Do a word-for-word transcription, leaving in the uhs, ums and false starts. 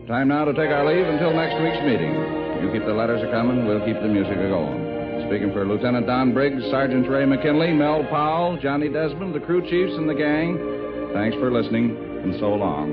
Time now to take our leave until next week's meeting. You keep the letters a-coming, we'll keep the music a-going. Speaking for Lieutenant Don Briggs, Sergeants Ray McKinley, Mel Powell, Johnny Desmond, the crew chiefs, and the gang, thanks for listening, and so long.